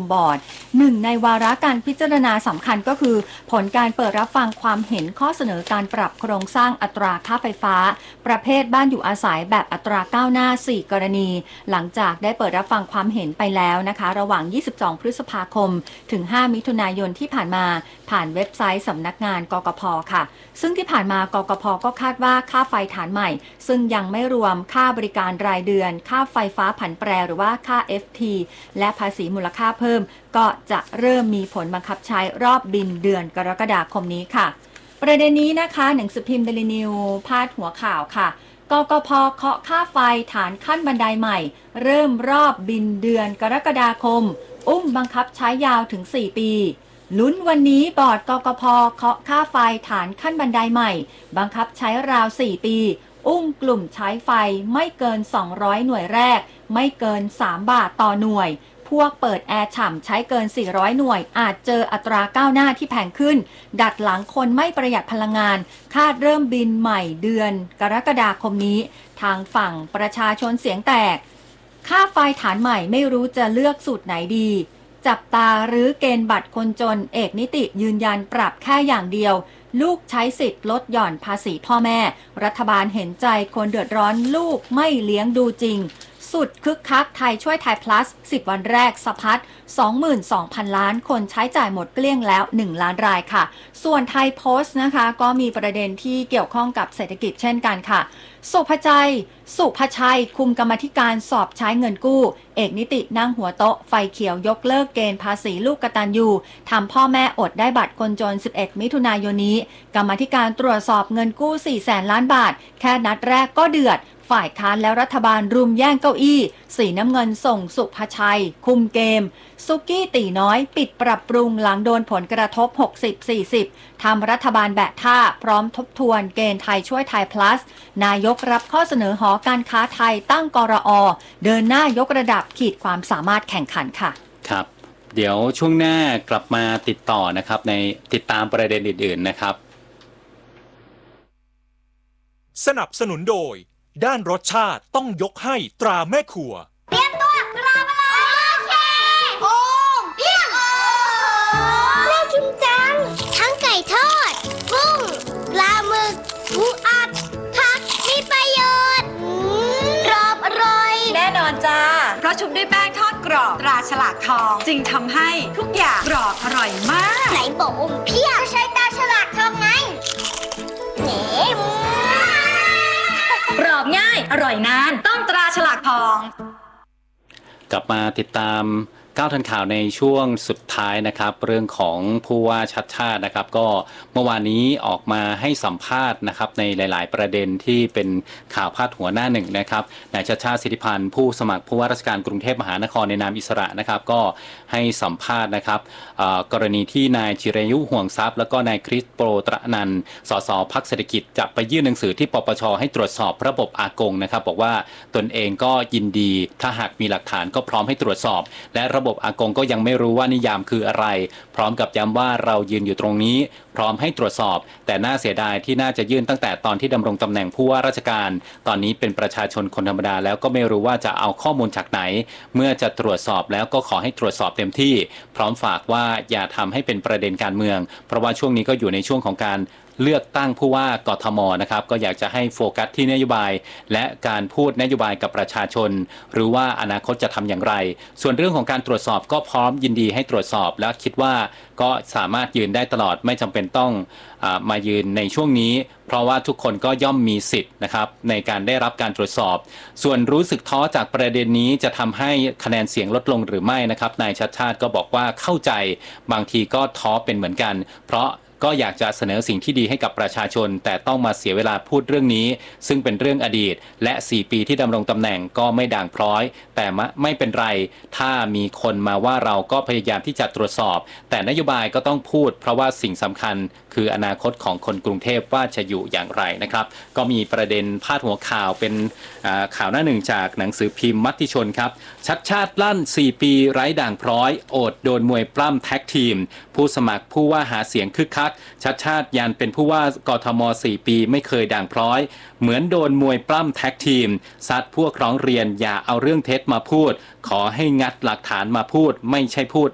บอร์ดหนึ่งในวาระการพิจารณาสำคัญก็คือผลการเปิดรับฟังความเห็นข้อเสนอการปรับโครงสร้างอัตราค่าไฟฟ้าประเภทบ้านอยู่อาศัยแบบอัตราก้าวหน้า4กรณีหลังจากได้เปิดรับฟังความเห็นไปแล้วนะคะระหว่าง22พฤษภาคมถึง5มิถุนายนที่ผ่านมาผ่านเว็บไซต์สำนักงานกกพ.ค่ะซึ่งที่ผ่านมากกพ.ก็คาดว่าค่าไฟฐานใหม่ซึ่งยังไม่รวมค่าบริการรายเดือนค่าไฟฟ้าผันแปรหรือว่าค่า FT และภาษีมูลค่าเพิ่มก็จะเริ่มมีผลบังคับใช้รอบบินเดือนกรกฎาคมนี้ค่ะประเด็นนี้นะคะหนังสือพิมพ์เดลินิวพาดหัวข่าวค่ะกกพ.เคาะค่าไฟฐานขั้นบันไดใหม่เริ่มรอบบินเดือนกรกฎาคมบังคับใช้ยาวถึง4ปีลุ้นวันนี้บอร์ดกกพ.เคาะค่าไฟฐานขั้นบันไดใหม่บังคับใช้ราว4ปีกลุ่มใช้ไฟไม่เกิน200หน่วยแรกไม่เกิน3บาทต่อหน่วยพวกเปิดแอร์ฉ่ำใช้เกิน400หน่วยอาจเจออัตราก้าวหน้าที่แพงขึ้นดัดหลังคนไม่ประหยัดพลังงานคาดเริ่มบินใหม่เดือนกรกฎาคมนี้ทางฝั่งประชาชนเสียงแตกค่าไฟฐานใหม่ไม่รู้จะเลือกสูตรไหนดีจับตาหรือเกณฑ์บัตรคนจนเอกนิติยืนยันปรับแค่อย่างเดียวลูกใช้สิทธิ์ลดหย่อนภาษีพ่อแม่รัฐบาลเห็นใจคนเดือดร้อนลูกไม่เลี้ยงดูจริงสุดคึกคักไทยช่วยไทย plus 10 วันแรกสะพัด 22,000 ล้านคนใช้จ่ายหมดเกลี้ยงแล้ว1ล้านรายค่ะส่วนไทยโพสต์นะคะก็มีประเด็นที่เกี่ยวข้องกับเศรษฐกิจเช่นกันค่ะสุภชัยคุมกรรมาธิการสอบใช้เงินกู้เอกนิตินั่งหัวโต๊ะไฟเขียวยกเลิกเกณฑ์ภาษีลูกกตัญญูทำพ่อแม่อดได้บัตรคนจน11มิถุนายนนี้กรรมาธิการตรวจสอบเงินกู้ 400,000 ล้านบาทแค่นัดแรกก็เดือดฝ่ายค้านและรัฐบาลรุมแย่งเก้าอี้สีน้ำเงินส่งสุภชัยคุมเกมซุกี้ตีน้อยปิดปรับปรุงหลังโดนผลกระทบ 60-40 ทำรัฐบาลแบะท่าพร้อมทบทวนเกณฑ์ไทยช่วยไทย plus นายกรับข้อเสนอหอการค้าไทยตั้งกรอ.เดินหน้ายกระดับขีดความสามารถแข่งขันค่ะครับเดี๋ยวช่วงหน้ากลับมาติดต่อนะครับในติดตามประเด็นอื่นๆนะครับสนับสนุนโดยด้านรสชาติต้องยกให้ตราแม่ครัวเตรียมตัวกราบอะไรโอเคโอมเพียงน่ากินจังทั้งไก่ทอดกุ้งปลาหมึกปูอัดผักมีประโยชน์กรอบอร่อยแน่นอนจ้าเพราะชุบด้วยแป้งทอดกรอบตราฉลากทองจึงทำให้ทุกอย่างกรอบอร่อยมากไหนบอกอมเพียงใช้ตราฉลากทองไงกรอบง่ายอร่อยนานต้องตราฉลากทองกลับมาติดตาม9ทันข่าวในช่วงสุดท้ายนะครับเรื่องของผู้ว่าชัดชาตินะครับก็เมื่อวานนี้ออกมาให้สัมภาษณ์นะครับในหลายๆประเด็นที่เป็นข่าวพาดหัวหน้าหนึ่งนะครับนายชัดชาติสิทธิพันธ์ผู้สมัครผู้ว่าราชการกรุงเทพมหานครในนามอิสระนะครับก็ให้สัมภาษณ์นะครับกรณีที่นายจิรายุห่วงทรัพย์แล้วก็นายคริสโปรตระนันท์สสพรรคเศรษฐกิจจะไปยื่นหนังสือที่ปปชให้ตรวจสอบระบบอากงนะครับบอกว่าตนเองก็ยินดีถ้าหากมีหลักฐานก็พร้อมให้ตรวจสอบและระบบอากงก็ยังไม่รู้ว่านิยามคืออะไรพร้อมกับย้ำว่าเรายืนอยู่ตรงนี้พร้อมให้ตรวจสอบแต่น่าเสียดายที่น่าจะยื่นตั้งแต่ตอนที่ดำรงตำแหน่งผู้ว่าราชการตอนนี้เป็นประชาชนคนธรรมดาแล้วก็ไม่รู้ว่าจะเอาข้อมูลจากไหนเมื่อจะตรวจสอบแล้วก็ขอให้ตรวจสอบเต็มที่พร้อมฝากว่าอย่าทำให้เป็นประเด็นการเมืองเพราะว่าช่วงนี้ก็อยู่ในช่วงของการเลือกตั้งผู้ว่ากทมนะครับก็อยากจะให้โฟกัสที่นโยบายและการพูดนโยบายกับประชาชนหรือว่าอนาคตจะทำอย่างไรส่วนเรื่องของการตรวจสอบก็พร้อมยินดีให้ตรวจสอบและคิดว่าก็สามารถยืนได้ตลอดไม่จำเป็นต้องมายืนในช่วงนี้เพราะว่าทุกคนก็ย่อมมีสิทธิ์นะครับในการได้รับการตรวจสอบส่วนรู้สึกท้อจากประเด็นนี้จะทำให้คะแนนเสียงลดลงหรือไม่นะครับนายชัดชาติก็บอกว่าเข้าใจบางทีก็ท้อเป็นเหมือนกันเพราะก็อยากจะเสนอสิ่งที่ดีให้กับประชาชนแต่ต้องมาเสียเวลาพูดเรื่องนี้ซึ่งเป็นเรื่องอดีตและ4ปีที่ดำรงตำแหน่งก็ไม่ด่างพร้อยแต่ไม่เป็นไรถ้ามีคนมาว่าเราก็พยายามที่จะตรวจสอบแต่นโยบายก็ต้องพูดเพราะว่าสิ่งสำคัญคืออนาคตของคนกรุงเทพว่าจะอยู่อย่างไรนะครับก็มีประเด็นพาดหัวข่าวเป็นข่าวหน้าหนึ่งจากหนังสือพิมพ์มติชนครับชัดชาติลั่น4ปีไร้ด่างพร้อยโอดโดนมวยปล้ำแท็กทีมผู้สมัครผู้ว่าหาเสียงคึกคักชัดชาติยันเป็นผู้ว่ากทม4ปีไม่เคยด่างพร้อยเหมือนโดนมวยปล้ำแท็กทีมซัดพวกร้องเรียนอย่าเอาเรื่องเท็จมาพูดขอให้งัดหลักฐานมาพูดไม่ใช่พูด